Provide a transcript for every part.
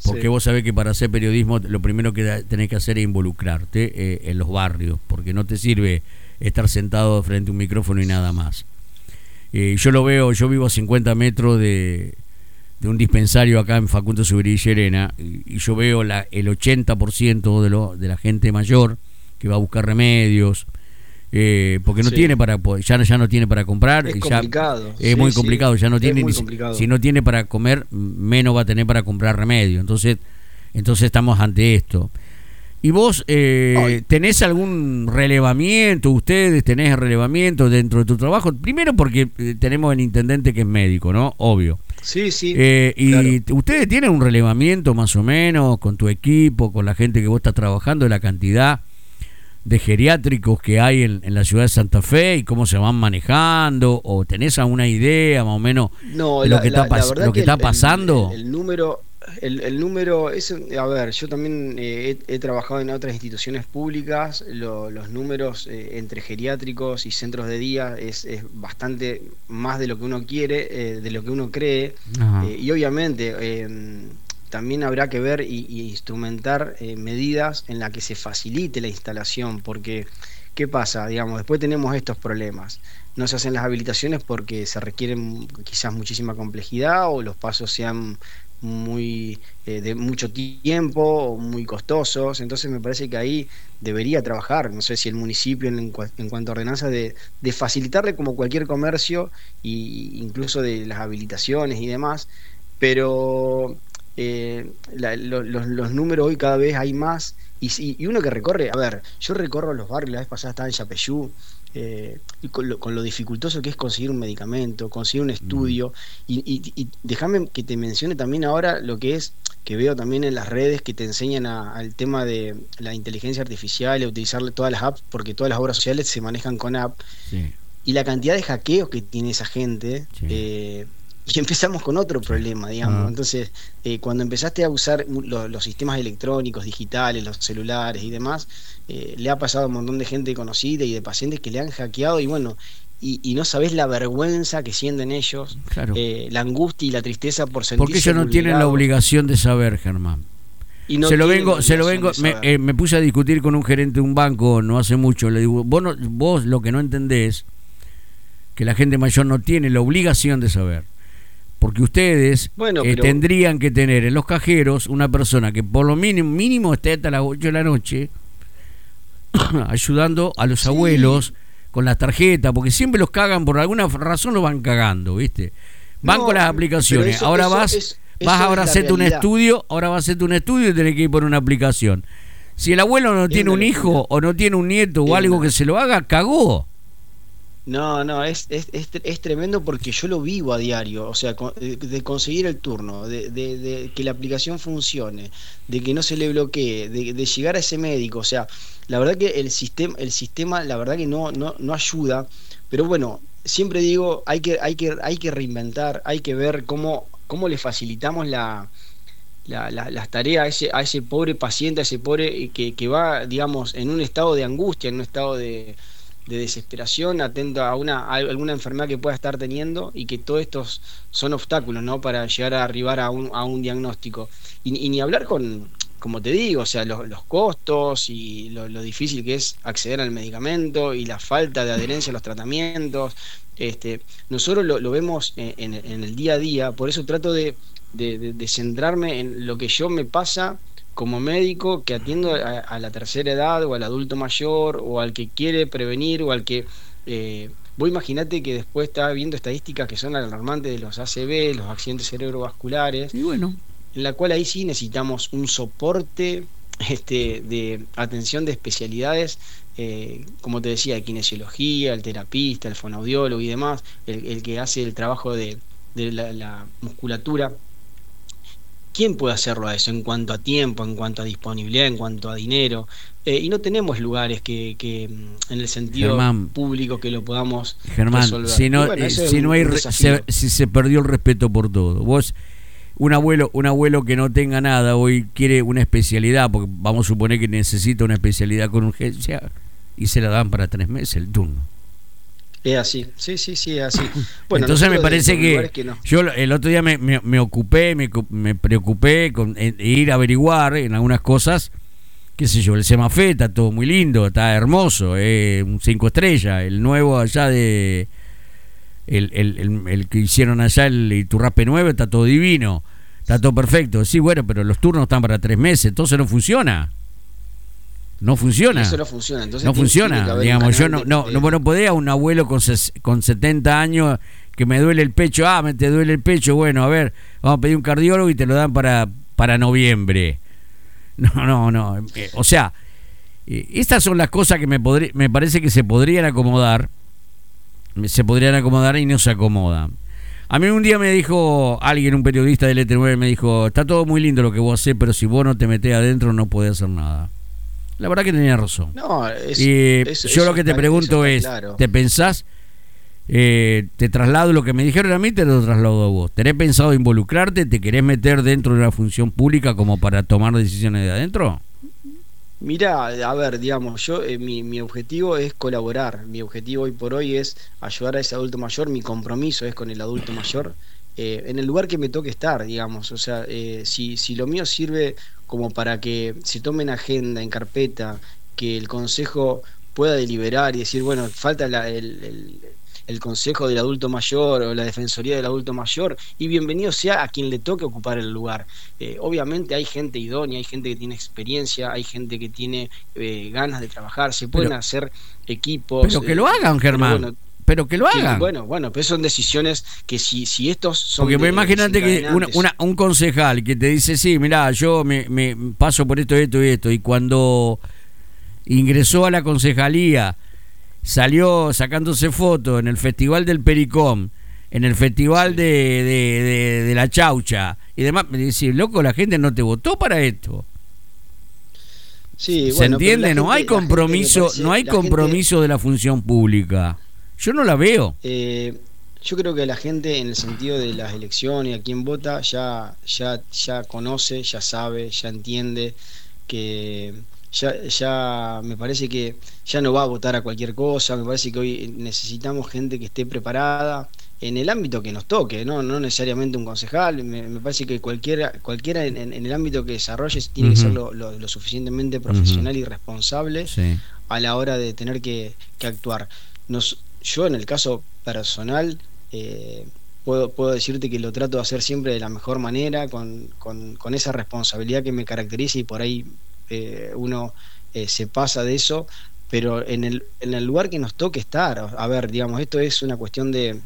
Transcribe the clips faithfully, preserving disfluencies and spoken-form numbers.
porque Sí. vos sabés que para hacer periodismo lo primero que da- tenés que hacer es involucrarte eh, en los barrios, porque no te sirve estar sentado frente a un micrófono y nada más. Eh, yo lo veo, yo vivo a cincuenta metros de, de un dispensario acá en Facundo Subirí y Llerena, y, y yo veo la, el ochenta por ciento de, lo, de la gente mayor que va a buscar remedios, eh, porque no Sí. tiene para po- ya, ya no tiene para comprar, Es y ya complicado. es Sí, muy sí. complicado, ya no Es tiene muy ni si complicado. si no tiene para comer, menos va a tener para comprar remedio. Entonces, entonces estamos ante esto. ¿Y vos eh, Ay. tenés algún relevamiento? ¿Ustedes tenés relevamiento dentro de tu trabajo? Primero porque eh, tenemos el intendente que es médico, ¿no? Obvio. Sí, sí, Eh, y claro. ustedes tienen un relevamiento más o menos con tu equipo, con la gente que vos estás trabajando, de la cantidad de geriátricos que hay en, en la ciudad de Santa Fe y cómo se van manejando, o tenés alguna idea más o menos No, de lo la, que está, la, la pas- verdad lo que que el, está el, el- pasando. el número, el, el número es, a ver, yo también eh, he, he trabajado en otras instituciones públicas, lo- los números eh, entre geriátricos y centros de día es, es bastante más de lo que uno quiere, eh, de lo que uno cree, Ajá. eh, y obviamente eh, también habrá que ver y, y instrumentar eh, medidas en las que se facilite la instalación, porque ¿qué pasa? Digamos, después tenemos estos problemas. No se hacen las habilitaciones porque se requieren quizás muchísima complejidad o los pasos sean muy eh, de mucho tiempo o muy costosos. Entonces me parece que ahí debería trabajar, no sé si el municipio en, cua- en cuanto a ordenanza de, de facilitarle como cualquier comercio y incluso de las habilitaciones y demás, pero eh, la- lo- los, los números hoy cada vez hay más y, si- y uno que recorre, a ver, yo recorro los barrios, la vez pasada estaba en Yapeyú, eh, y con lo, con lo dificultoso que es conseguir un medicamento, conseguir un Mm. estudio, y, y, y déjame que te mencione también ahora lo que es, que veo también en las redes que te enseñan a- al tema de la inteligencia artificial, a utilizar todas las apps, porque todas las obras sociales se manejan con app, Sí, y la cantidad de hackeos que tiene esa gente, sí, eh, y empezamos con otro sí. problema, digamos. Ah, Entonces, eh, cuando empezaste a usar mu- lo- los sistemas electrónicos, digitales, los celulares y demás, eh, le ha pasado a un montón de gente conocida y de pacientes que le han hackeado y bueno, y, y no sabés la vergüenza que sienten ellos, claro. eh, la angustia y la tristeza por Porque sentirse ellos no tienen la vulnerados obligación de saber, Germán. y no Se lo tienen la vengo, se lo obligación vengo, de me, saber. eh, me puse a discutir con un gerente de un banco no hace mucho. Le digo, vos, no- vos lo que no entendés, que la gente mayor no tiene la obligación de saber. Porque ustedes Bueno, eh, pero tendrían que tener en los cajeros una persona que por lo mínimo, mínimo esté hasta las ocho de la noche ayudando a los sí, abuelos con las tarjetas, porque siempre los cagan, por alguna razón los van cagando, ¿viste? Van con no, las pero aplicaciones, eso, ahora eso, vas, es, vas eso ahora es a la hacerte un realidad. estudio, ahora vas a hacerte un estudio y tenés que ir por una aplicación. Si el abuelo no Es tiene una un locura. hijo o no tiene un nieto o Es algo una que se locura. lo haga, cagó. No, no, es, es, es, tre- es tremendo porque yo lo vivo a diario, o sea, con- de, de conseguir el turno, de, de, de que la aplicación funcione, de que no se le bloquee, de, de llegar a ese médico, o sea, la verdad que el sistema, el sistema, la verdad que no, no, no ayuda, pero bueno, siempre digo, hay que, hay que, hay que reinventar, hay que ver cómo, cómo le facilitamos la, la- la- las tareas a ese, a ese pobre paciente, a ese pobre eh, que, que va, digamos, en un estado de angustia, en un estado de, de desesperación, atento a una a alguna enfermedad que pueda estar teniendo y que todos estos son obstáculos, ¿no? Para llegar a arribar a un, a un diagnóstico. Y, y ni hablar con, como te digo, o sea, los, los costos y lo, lo difícil que es acceder al medicamento y la falta de adherencia a los tratamientos. Este, nosotros lo, lo vemos en, en- en el día a día, por eso trato de, de, de- de centrarme en lo que yo me pasa como médico que atiendo a, a la tercera edad o al adulto mayor o al que quiere prevenir o al que... Eh, vos imaginate que después estaba viendo estadísticas que son alarmantes de los A C V, los accidentes cerebrovasculares, Y bueno, en la cual ahí sí necesitamos un soporte este, de atención de especialidades, eh, como te decía, de kinesiología, el terapista, el fonoaudiólogo y demás, el, el que hace el trabajo de, de la, la musculatura. ¿Quién puede hacerlo a eso en cuanto a tiempo, en cuanto a disponibilidad, en cuanto a dinero? Eh, y no tenemos lugares que, que, mm, en el sentido Germán, público que lo podamos Germán, resolver. si Y no, bueno, eh, eso es si no un, hay, un re- se, desafío. si se perdió el respeto por todo. Vos, un abuelo, un abuelo que no tenga nada hoy quiere una especialidad, porque vamos a suponer que necesita una especialidad con urgencia y se la dan para tres meses el turno. Es así, sí, sí, sí, es así. Bueno, entonces me parece que, que no. yo el otro día me, me, me ocupé, me, me preocupé con en, ir a averiguar en algunas cosas, qué sé yo, el Semafé está todo muy lindo, está hermoso, eh, un cinco estrellas, el nuevo allá de, el, el, el, el que hicieron allá, el Iturraspe nueve, está todo divino, está todo perfecto, sí, bueno, pero los turnos están para tres meses, entonces no funciona. No funciona. Eso no funciona. Entonces no tiene, funciona. tiene Digamos, yo no, de, no, de... no, no podía un abuelo con, ses, con setenta años que me duele el pecho. Ah, me te duele el pecho. Bueno, a ver, vamos a pedir un cardiólogo y te lo dan para, para noviembre. No, no, no. Eh, o sea, eh, estas son las cosas que me, podrí, me parece que se podrían acomodar. Se podrían acomodar y no se acomodan. A mí un día me dijo alguien, un periodista del E T nueve, me dijo: está todo muy lindo lo que vos hacés, pero si vos no te metés adentro no podés hacer nada. La verdad que tenía razón. No, es, y eso, yo eso lo que te está, pregunto es, claro. ¿te pensás, eh, te traslado lo que me dijeron a mí, te lo traslado a vos? ¿Tenés pensado involucrarte? ¿Te querés meter dentro de una función pública como para tomar decisiones de adentro? Mirá, a ver, digamos, yo eh, mi, mi objetivo es colaborar. Mi objetivo hoy por hoy es ayudar a ese adulto mayor. Mi compromiso es con el adulto mayor. Eh, en el lugar que me toque estar, digamos, o sea, eh, si, si lo mío sirve como para que se tome en agenda, en carpeta, que el consejo pueda deliberar y decir, bueno, falta la, el, el, el consejo del adulto mayor o la defensoría del adulto mayor, y bienvenido sea a quien le toque ocupar el lugar. Eh, obviamente hay gente idónea, hay gente que tiene experiencia, hay gente que tiene eh, ganas de trabajar, se pueden pero, hacer equipos. Pero que eh, lo hagan, Germán. Bueno, pero que lo hagan. Que, bueno, bueno, pero son decisiones que si, si estos son. Porque de, imagínate que una, una, un concejal que te dice, sí, mirá, yo me, me paso por esto, esto y esto, y cuando ingresó a la concejalía, salió sacándose fotos en el Festival del Pericón, en el Festival sí. de, de, de, de la Chaucha, y demás, me dice, loco, la gente no te votó para esto. Sí, ¿Se bueno, entiende? No gente, hay compromiso, parece, no hay compromiso gente... de la función pública. Yo no la veo. Eh, yo creo que la gente, en el sentido de las elecciones, a quien vota, ya, ya, ya conoce, ya sabe, ya entiende, que ya, ya me parece que ya no va a votar a cualquier cosa. Me parece que hoy necesitamos gente que esté preparada en el ámbito que nos toque, no, no necesariamente un concejal. Me, me parece que cualquiera, cualquiera en, en el ámbito que desarrolles tiene uh-huh. que ser lo, lo, lo suficientemente profesional uh-huh. y responsable sí. a la hora de tener que, que actuar. Nos, Yo en el caso personal eh, puedo, puedo decirte que lo trato de hacer siempre de la mejor manera, con, con, con esa responsabilidad que me caracteriza, y por ahí eh, uno eh, se pasa de eso, pero en el, en el lugar que nos toque estar. A ver, digamos, esto es una cuestión de,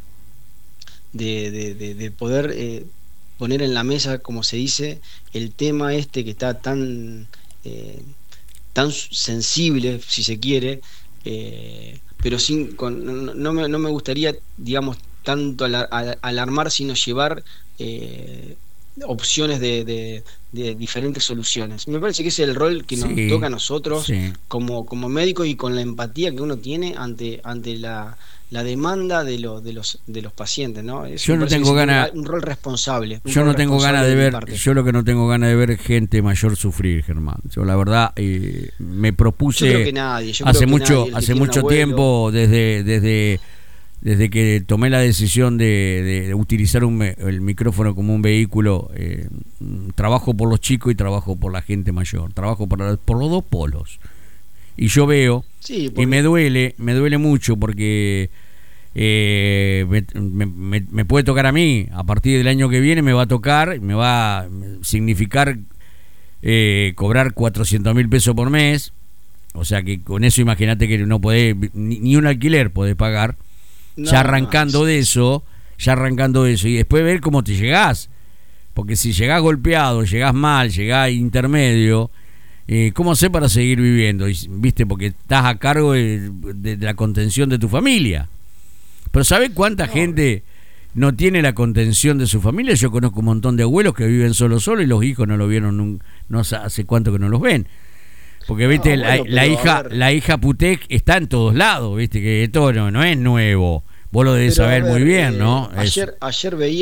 de, de, de, de poder eh, poner en la mesa, como se dice, el tema este que está tan, eh, tan sensible, si se quiere, eh, pero sin con, no, no, me, no me gustaría, digamos, tanto alar, alarmar, sino llevar eh, opciones de, de, de diferentes soluciones. Me parece que ese es el rol que nos sí, toca a nosotros sí. como, como médicos, y con la empatía que uno tiene ante, ante la, la demanda de, lo, de, los, de los pacientes, ¿no? Eso yo no tengo ganas, un rol responsable. Un yo rol no tengo ganas de ver, de yo lo que no tengo ganas de ver gente mayor sufrir, Germán. Yo la verdad eh, me propuse yo creo que nadie, yo hace creo que mucho, nadie, hace mucho tiempo, desde, desde, desde que tomé la decisión de, de, de utilizar un, el micrófono como un vehículo, eh, trabajo por los chicos y trabajo por la gente mayor, trabajo por, por los dos polos. Y yo veo, sí, porque... y me duele, me duele mucho porque eh, me, me, me puede tocar a mí, a partir del año que viene me va a tocar, me va a significar eh, cobrar cuatrocientos mil pesos por mes, o sea que con eso imagínate que no podés, ni, ni un alquiler podés pagar, no, ya arrancando no, sí. de eso, ya arrancando de eso, y después ver cómo te llegás, porque si llegás golpeado, llegás mal, llegás intermedio, Eh, ¿cómo hacer para seguir viviendo? Y, ¿viste? Porque estás a cargo de, de, de la contención de tu familia. Pero ¿sabés cuánta no. gente no tiene la contención de su familia? Yo conozco un montón de abuelos que viven solo solo y los hijos no lo vieron, nunca, no hace cuánto que no los ven. Porque, ¿viste? No, bueno, la, la hija la hija Putec está en todos lados, ¿viste? Que esto no, no es nuevo. Vos lo debés pero, saber ver, muy bien, eh, ¿no? Ayer, ayer veía...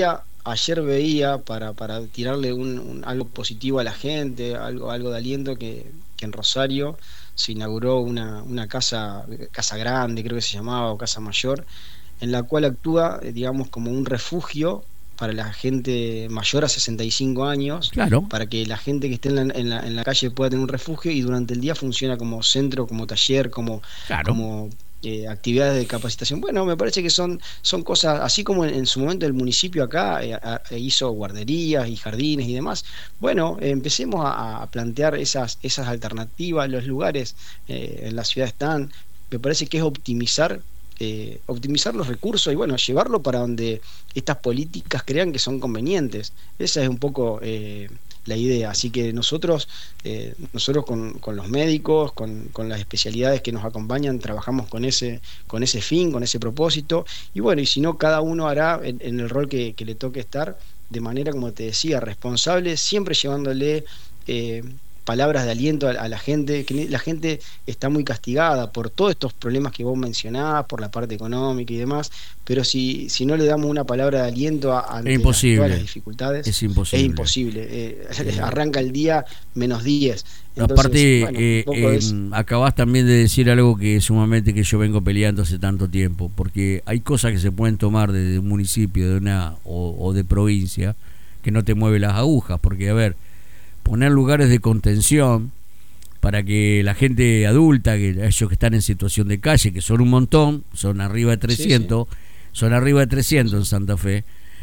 ayer veía, para, para tirarle un, un- algo positivo a la gente, algo, algo de aliento, que, que en Rosario se inauguró una, una casa, casa grande, creo que se llamaba, o casa mayor, en la cual actúa, eh, digamos, como un refugio para la gente mayor a sesenta y cinco años, Claro, para que la gente que esté en la, en la, en la calle pueda tener un refugio, y durante el día funciona como centro, como taller, como, claro. como eh, actividades de capacitación. Bueno, me parece que son, son cosas, así como en, en su momento el municipio acá eh, a- e hizo guarderías y jardines y demás. Bueno, eh, empecemos a, a plantear esas, esas alternativas. Los lugares eh, en la ciudad están. Me parece que es optimizar, eh, optimizar los recursos y bueno, llevarlo para donde estas políticas crean que son convenientes. Esa es un poco eh, la idea. Así que nosotros, eh, nosotros con, con los médicos, con, con las especialidades que nos acompañan, trabajamos con ese, con ese fin, con ese propósito. Y bueno, y si no, cada uno hará en, en el rol que, que le toque estar, de manera, como te decía, responsable, siempre llevándole eh, palabras de aliento a, a la gente, que la gente está muy castigada por todos estos problemas que vos mencionabas, por la parte económica y demás, pero si, si no le damos una palabra de aliento a- Es ante las, todas las imposible, dificultades, es es imposible. imposible. Eh, Eh, arranca el día menos diez. Aparte, Entonces, bueno, un eh, poco eh, es... acabas también de decir algo que sumamente que yo vengo peleando hace tanto tiempo, porque hay cosas que se pueden tomar desde un municipio de una o, o de provincia que no te mueve las agujas, porque a ver, poner lugares de contención para que la gente adulta, que ellos que están en situación de calle, que son un montón, son arriba de Sí, sí. trescientos, son arriba de trescientos en Santa Fe,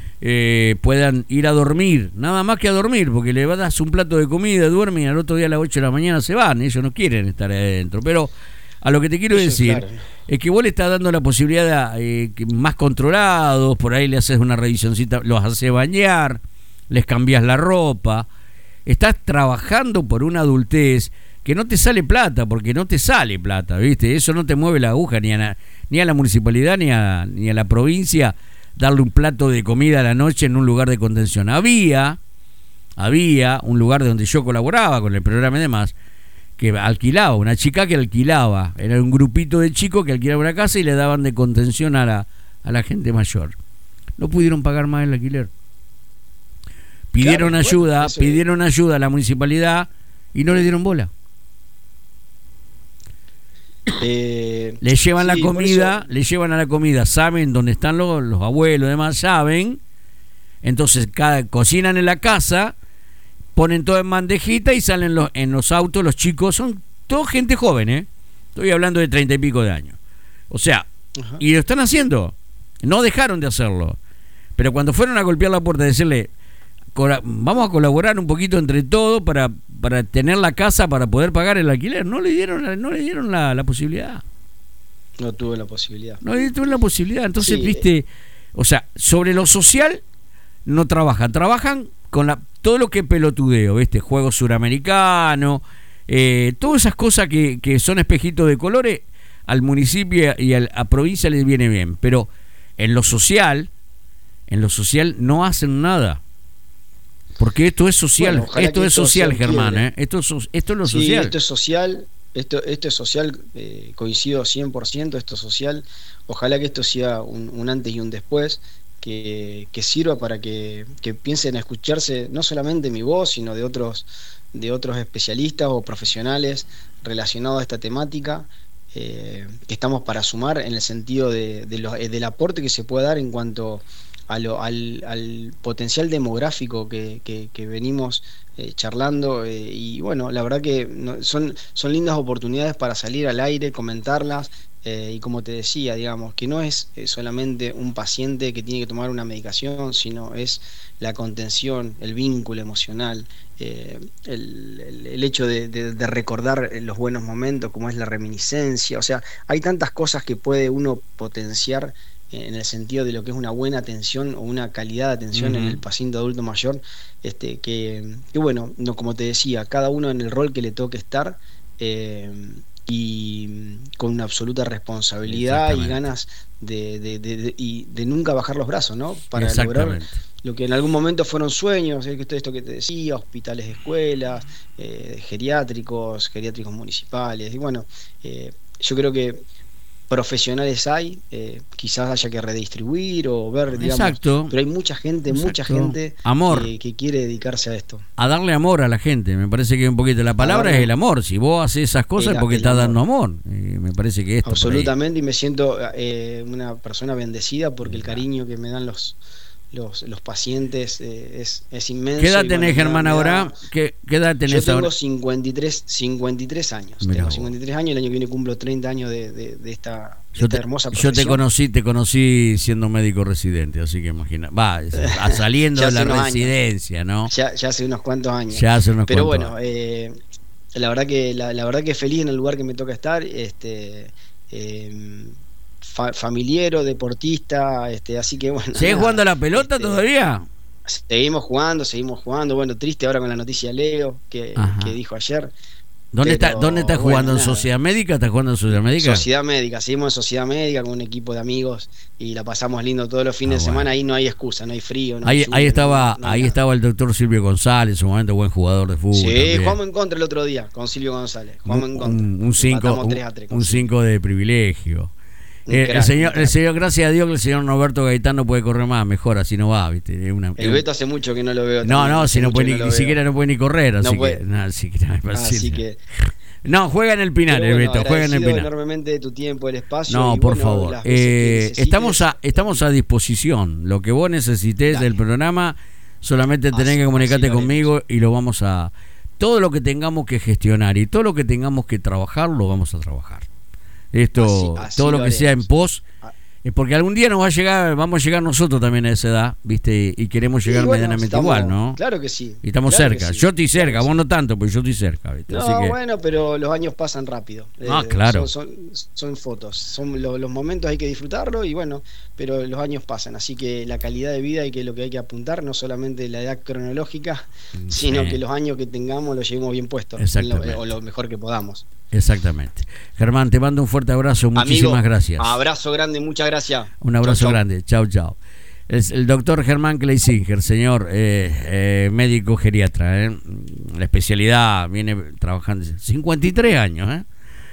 eh, puedan ir a dormir, nada más que a dormir, porque le das un plato de comida, duermen y al otro día a las ocho de la mañana se van, ellos no quieren estar ahí adentro. Pero a lo que te quiero Eso es decir claro. es que vos le estás dando la posibilidad de, eh, que más controlados, por ahí le haces una revisioncita, los haces bañar, les cambias la ropa, estás trabajando por una adultez que no te sale plata, porque no te sale plata, ¿viste? Eso no te mueve la aguja ni a la, ni a la municipalidad ni a, ni a la provincia darle un plato de comida a la noche en un lugar de contención. Había, había un lugar donde yo colaboraba con el programa y demás, que alquilaba, una chica que alquilaba, era un grupito de chicos que alquilaba una casa y le daban de contención a la, a la gente mayor. No pudieron pagar más el alquiler. Pidieron Claro, bueno, ayuda, eso, pidieron ayuda a la municipalidad y no le dieron bola. eh, Le llevan la sí, por comida, eso, le llevan a la comida, saben dónde están los, los abuelos y demás, saben. Entonces cada, cocinan en la casa, ponen todo en bandejita y salen los, en los autos los chicos, son toda gente joven, ¿eh? Estoy hablando de treinta y pico de años. O sea, ajá. y lo están haciendo, no dejaron de hacerlo. Pero cuando fueron a golpear la puerta y decirle, vamos a colaborar un poquito entre todos para, para tener la casa para poder pagar el alquiler, no le dieron, no le dieron la, la posibilidad. No tuve la posibilidad. No le dieron la posibilidad. Entonces, Sí, viste, o sea, sobre lo social no trabajan, trabajan con la todo lo que es pelotudeo, ¿viste? Juego suramericano, eh, todas esas cosas que, que son espejitos de colores, al municipio y a la provincia les viene bien, pero en lo social, en lo social no hacen nada. Porque esto es social, bueno, ojalá esto que es esto social, sea un Germán, quiebre. ¿eh? Esto es, so- esto es lo Sí, social. esto es social, esto, esto es social, eh, coincido cien por ciento, esto es social. Ojalá que esto sea un, un antes y un después, que, que sirva para que, que piensen a escucharse no solamente mi voz, sino de otros, de otros especialistas o profesionales relacionados a esta temática, eh, que estamos para sumar en el sentido de, de lo- del aporte que se puede dar en cuanto a lo- al, al potencial demográfico que, que- que venimos eh, charlando, eh, y bueno, la verdad que no- son, son lindas oportunidades para salir al aire, comentarlas, eh, y como te decía, digamos, que no es eh, solamente un paciente que tiene que tomar una medicación, sino es la contención, el vínculo emocional, eh, el, el- el hecho de, de- de recordar los buenos momentos, como es la reminiscencia. O sea, hay tantas cosas que puede uno potenciar en el sentido de lo que es una buena atención o una calidad de atención en el Ujú. paciente adulto mayor, este, que, que bueno, no, como te decía, cada uno en el rol que le toque estar, eh, y con una absoluta responsabilidad y Exactamente, ganas de, de, de- de- y de nunca bajar los brazos, ¿no? Para lograr exactamente. lo que en algún momento fueron sueños, eh, que todo esto que te decía, hospitales, escuelas, eh, geriátricos, geriátricos municipales, y bueno, eh, yo creo que profesionales hay, eh, quizás haya que redistribuir o ver, digamos, exacto, pero hay mucha gente, exacto. mucha gente amor. Que, que quiere dedicarse a esto. A darle amor a la gente, me parece que un poquito la palabra darle, es el amor. Si vos haces esas cosas es porque estás amor. dando amor. Eh, me parece que esto. Absolutamente, y me siento eh, una persona bendecida porque el cariño que me dan los Los, los pacientes eh, es, es inmenso. ¿Qué edad tenés, Germán, ahora? ¿Qué, ¿Qué edad tenés Yo tengo ahora? cincuenta y tres, cincuenta y tres años. Mirá tengo cincuenta y tres años, el año que viene cumplo treinta años de, de, de esta, de yo esta te, hermosa profesión. Yo te conocí, te conocí siendo médico residente, así que imagina, va, saliendo de la residencia, años, ¿no? Ya, ya hace unos cuantos años. Ya hace unos Pero cuantos bueno, eh, la verdad que la, la verdad que feliz en el lugar que me toca estar, este eh, Fa familiero, deportista, este, así que bueno. ¿Seguís jugando a la pelota este, todavía? Seguimos jugando, seguimos jugando. Bueno, triste ahora con la noticia de Leo que, que dijo ayer. ¿Dónde pero, está, ¿dónde estás jugando? Bueno, ¿en Sociedad Médica? ¿Estás jugando en Sociedad Médica? Sociedad Médica, seguimos en Sociedad Médica con un equipo de amigos y la pasamos lindo todos los fines ah, de semana. Bueno. Ahí no hay excusa, no hay frío. No ahí, hay lluvia, ahí estaba, no, no ahí nada. estaba el doctor Silvio González, en su momento buen jugador de fútbol. Sí, también. jugamos en contra el otro día con Silvio González. Jugamos en contra. Un cinco de privilegio. Eh, el señor, el señor, gracias a Dios que el señor Norberto Gaitán no puede correr más, mejor así no va, ¿viste? Es una, el Beto hace mucho que no lo veo. No, no, si no puede ni, no ni siquiera no puede ni correr, así no que, no, así que, no, así que no, juega en el Pinar, bueno, el Beto, juega en el Pinar. Enormemente de tu tiempo, el espacio. No, y por bueno, favor. Eh, estamos a estamos a disposición. Lo que vos necesites Dale. del programa, solamente tenés así, que comunicarte conmigo y lo vamos a todo lo que tengamos que gestionar y todo lo que tengamos que trabajar lo vamos a trabajar. Esto, así, así todo lo, lo que sea en pos, es porque algún día nos va a llegar, vamos a llegar nosotros también a esa edad, ¿viste? Y queremos llegar sí, bueno, medianamente estamos, igual, ¿no? Claro que sí. Y estamos claro cerca. Sí, yo estoy cerca, claro vos sí. no tanto, pero yo estoy cerca, ¿viste? No, Así que... bueno, pero los años pasan rápido. Ah, eh, claro. Son, son, son fotos, son lo, los momentos hay que disfrutarlo y bueno, pero los años pasan. Así que la calidad de vida y que es lo que hay que apuntar, no solamente la edad cronológica, sí. sino que los años que tengamos los llevemos bien puestos. Exactamente. Lo, o lo mejor que podamos. Exactamente. Germán, te mando un fuerte abrazo, muchísimas Amigo, gracias. Abrazo grande, muchas gracias. Un abrazo chau, chau. grande, chao, chao. Es el doctor Germán Kleisinger, señor eh, eh, médico geriatra, eh. la especialidad, viene trabajando cincuenta y tres años, eh.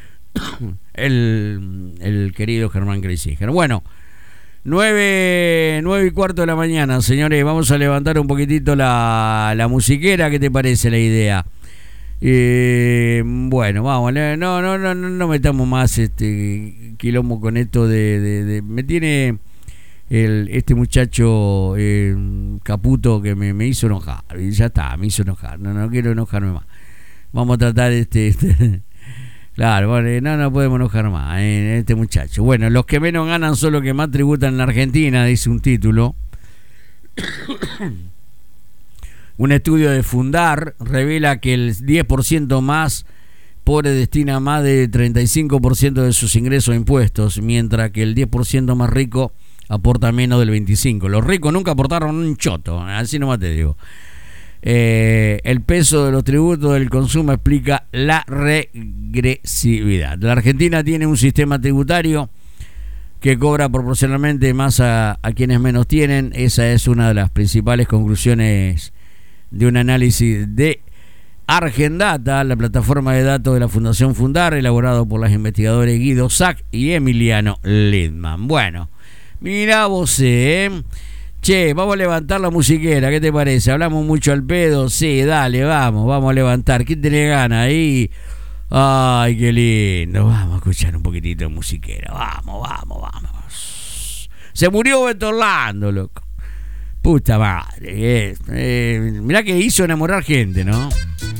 el, el querido Germán Kleisinger. Bueno, nueve, nueve y cuarto de la mañana, señores, vamos a levantar un poquitito la, la musiquera, ¿qué te parece la idea? Eh, bueno, vamos, no, no, no, no, no metamos más este quilombo con esto de, de, de me tiene el, este muchacho eh, Caputo que me, me hizo enojar, ya está, me hizo enojar, no, no quiero enojarme más. Vamos a tratar este, este claro, vale, no, no podemos enojar más, eh, este muchacho. Bueno, los que menos ganan son los que más tributan en la Argentina, dice un título. Un estudio de Fundar revela que el diez por ciento más pobre destina más de treinta y cinco por ciento de sus ingresos a impuestos, mientras que el diez por ciento más rico aporta menos del veinticinco por ciento. Los ricos nunca aportaron un choto, así nomás te digo. Eh, el peso de los tributos del consumo explica la regresividad. La Argentina tiene un sistema tributario que cobra proporcionalmente más a, a quienes menos tienen. Esa es una de las principales conclusiones de un análisis de Argendata, la plataforma de datos de la Fundación Fundar, elaborado por los investigadores Guido Sack y Emiliano Lindman. Bueno, mirá vos, eh. Che, vamos a levantar la musiquera, ¿qué te parece? Hablamos mucho al pedo, sí, dale, vamos, vamos a levantar. ¿Quién tiene ganas ahí? Ay, qué lindo, vamos a escuchar un poquitito de musiquera, vamos, vamos, vamos. Se murió Beto Orlando, loco. Puta madre, eh, eh, mirá que hizo enamorar gente, ¿no?